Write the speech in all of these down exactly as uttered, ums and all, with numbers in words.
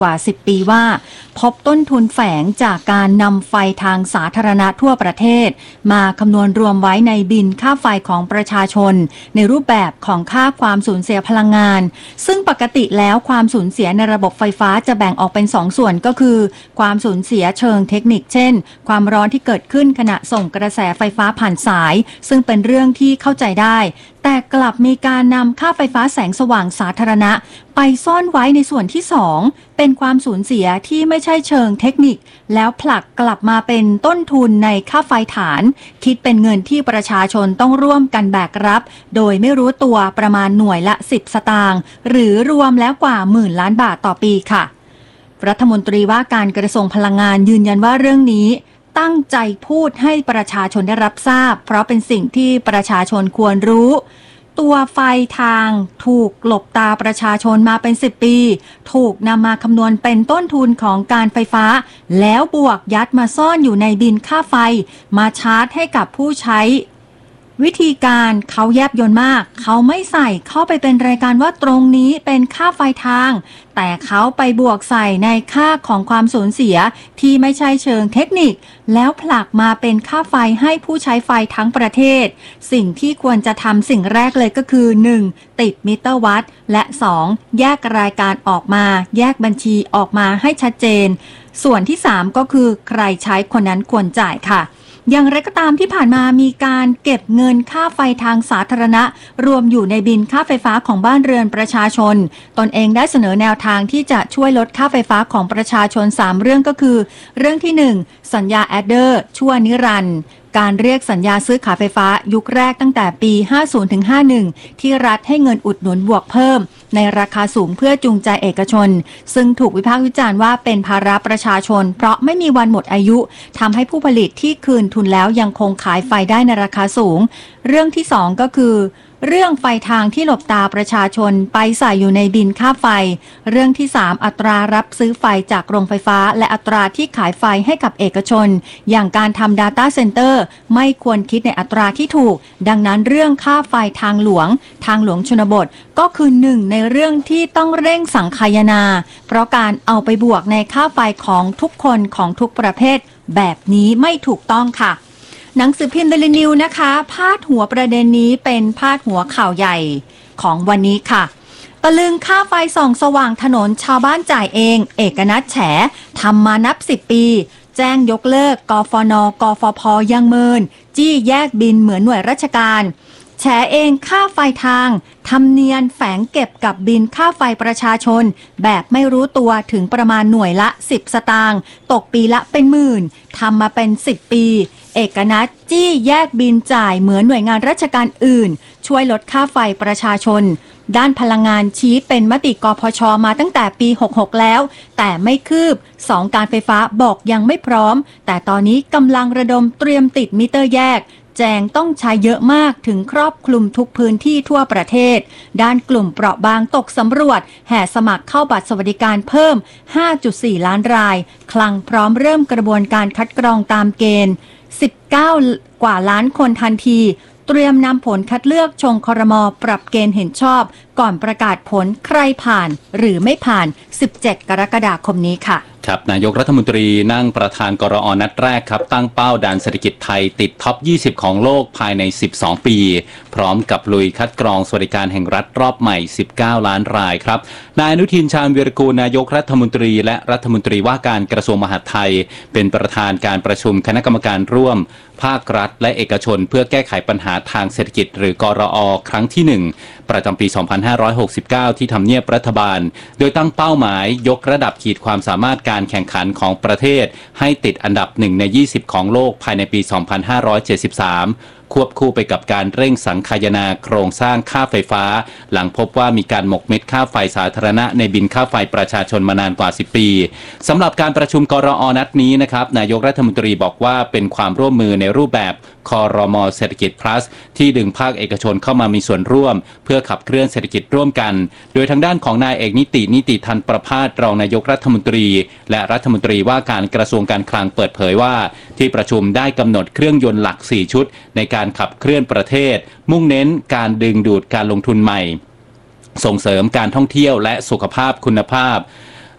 กว่าสิบปีว่าพบต้นทุนแฝงจากการนำไฟทางสาธารณะทั่วประเทศมาคำนวณรวมไว้ในบินค่าไฟของประชาชนในรูปแบบของค่าความสูญเสียพลังงานซึ่งปกติแล้วความสูญเสียในระบบไฟฟ้าจะแบ่งออกเป็นสองส่วนก็คือความสูญเสียเชิงเทคนิคเช่นความร้อนที่เกิดขึ้นขณะส่งกระแสไฟฟ้าผ่านสายซึ่งเป็นเรื่องที่เข้าใจได้แต่กลับมีการนำค่าไฟฟ้าแสงสว่างสาธารณะไปซ่อนไว้ในส่วนที่สองเป็นความสูญเสียที่ไม่ใช่เชิงเทคนิคแล้วผลักกลับมาเป็นต้นทุนในค่าไฟฐานคิดเป็นเงินที่ประชาชนต้องร่วมกันแบกรับโดยไม่รู้ตัวประมาณหน่วยละสิบสตางค์หรือรวมแล้วกว่าหมื่นล้านบาทต่อปีค่ะรัฐมนตรีว่าการกระทรวงพลังงานยืนยันว่าเรื่องนี้ตั้งใจพูดให้ประชาชนได้รับทราบเพราะเป็นสิ่งที่ประชาชนควรรู้ตัวไฟทางถูกหลบตาประชาชนมาเป็นสิบปีถูกนำมาคำนวณเป็นต้นทุนของการไฟฟ้าแล้วบวกยัดมาซ่อนอยู่ในบินค่าไฟมาชาร์จให้กับผู้ใช้วิธีการเขาแยบยลมากเขาไม่ใส่เข้าไปเป็นรายการว่าตรงนี้เป็นค่าไฟทางแต่เขาไปบวกใส่ในค่าของความสูญเสียที่ไม่ใช่เชิงเทคนิคแล้วผลักมาเป็นค่าไฟให้ผู้ใช้ไฟทั้งประเทศสิ่งที่ควรจะทำสิ่งแรกเลยก็คือ หนึ่ง ติดมิเตอร์วัดและสองแยกรายการออกมาแยกบัญชีออกมาให้ชัดเจนส่วนที่สามก็คือใครใช้คนนั้นควรจ่ายค่ะอย่างไรก็ตามที่ผ่านมามีการเก็บเงินค่าไฟทางสาธารณะรวมอยู่ในบินค่าไฟฟ้าของบ้านเรือนประชาชนตนเองได้เสนอแนวทางที่จะช่วยลดค่าไฟฟ้าของประชาชนสามเรื่องก็คือเรื่องที่หนึ่งสัญญาแอดเดอร์ชั่วนิรันดร์การเรียกสัญญาซื้อขายไฟฟ้ายุคแรกตั้งแต่ปีห้าสิบถึงห้าสิบเอ็ดที่รัฐให้เงินอุดหนุนบวกเพิ่มในราคาสูงเพื่อจูงใจเอกชนซึ่งถูกวิพากษ์วิจารณ์ว่าเป็นภาระประชาชนเพราะไม่มีวันหมดอายุทำให้ผู้ผลิตที่คืนทุนแล้วยังคงขายไฟได้ในราคาสูงเรื่องที่สองก็คือเรื่องไฟทางที่หลบตาประชาชนไปใส่อยู่ในบินค่าไฟเรื่องที่สามอัตรารับซื้อไฟจากโรงไฟฟ้าและอัตราที่ขายไฟให้กับเอกชนอย่างการทำ Data Center ไม่ควรคิดในอัตราที่ถูกดังนั้นเรื่องค่าไฟทางหลวงทางหลวงชนบทก็คือหนึ่งในเรื่องที่ต้องเร่งสังคายนาเพราะการเอาไปบวกในค่าไฟของทุกคนของทุกประเภทแบบนี้ไม่ถูกต้องค่ะหนังสือพิมพ์เดลินิวนะคะพาดหัวประเด็นนี้เป็นพาดหัวข่าวใหญ่ของวันนี้ค่ะตะลึงค่าไฟส่องสว่างถนนชาวบ้านจ่ายเองเอกนัทแฉทำมานับสิบปีแจ้งยกเลิกกฟนกฟพยังเมินจี้แยกบินเหมือนหน่วยราชการแฉเองค่าไฟทางทำเนียนแฝงเก็บกับบินค่าไฟประชาชนแบบไม่รู้ตัวถึงประมาณหน่วยละสิบสตางค์ตกปีละเป็นหมื่นทำมาเป็นสิบปีเอกนัทจี้แยกบินจ่ายเหมือนหน่วยงานราชการอื่นช่วยลดค่าไฟประชาชนด้านพลังงานชี้เป็นมติกพช.มาตั้งแต่ปีหกสิบหกแล้วแต่ไม่คืบสองการไฟฟ้าบอกยังไม่พร้อมแต่ตอนนี้กำลังระดมเตรียมติดมิเตอร์แยกแจงต้องใช้เยอะมากถึงครอบคลุมทุกพื้นที่ทั่วประเทศด้านกลุ่มเปราะบางตกสำรวจแห่สมัครเข้าบัตรสวัสดิการเพิ่ม ห้าจุดสี่ ล้านรายคลังพร้อมเริ่มกระบวนการคัดกรองตามเกณฑ์สิบเก้ากว่าล้านคนทันทีเตรียมนำผลคัดเลือกชงครม.ปรับเกณฑ์เห็นชอบก่อนประกาศผลใครผ่านหรือไม่ผ่านสิบเจ็ดกรกฎาคมนี้ค่ะครับนายกรัฐมนตรีนั่งประธานกรอนัดแรกครับตั้งเป้าดันเศรษฐกิจไทยติดท็อปยี่สิบของโลกภายในสิบสองปีพร้อมกับลุยคัดกรองสวัสดิการแห่งรัฐรอบใหม่สิบเก้าล้านรายครับนายอนุทินชาญวีรกูลนายกรัฐมนตรีและรัฐมนตรีว่าการกระทรวงมหาดไทยเป็นประธานการประชุมคณะกรรมการร่วมภาครัฐและเอกชนเพื่อแก้ไขปัญหาทางเศรษฐกิจหรือกรอครั้งที่หนึ่งประจำปีสองพันห้าร้อยหกสิบเก้าที่ทำเนียบรัฐบาลโดยตั้งเป้าหมายยกระดับขีดความสามารถการแข่งขันของประเทศให้ติดอันดับหนึ่งในยี่สิบของโลกภายในปีสองพันห้าร้อยเจ็ดสิบสามควบคู่ไปกับการเร่งสังคายนาโครงสร้างค่าไฟฟ้าหลังพบว่ามีการหมกเม็ดค่าไฟสาธารณะในบินค่าไฟประชาชนมานานกว่าสิบปีสำหรับการประชุมกรอนัดนี้นะครับนายกรัฐมนตรีบอกว่าเป็นความร่วมมือในรูปแบบครม.เศรษฐกิจ plus ที่ดึงภาคเอกชนเข้ามามีส่วนร่วมเพื่อขับเคลื่อนเศรษฐกิจร่วมกันโดยทางด้านของนายเอกนิตินิติทันประภาสรองนายกรัฐมนตรีและรัฐมนตรีว่าการกระทรวงการคลังเปิดเผยว่าที่ประชุมได้กำหนดเครื่องยนต์หลักสี่ชุดในการขับเคลื่อนประเทศมุ่งเน้นการดึงดูดการลงทุนใหม่ส่งเสริมการท่องเที่ยวและสุขภาพคุณภาพ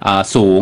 อ่าสูง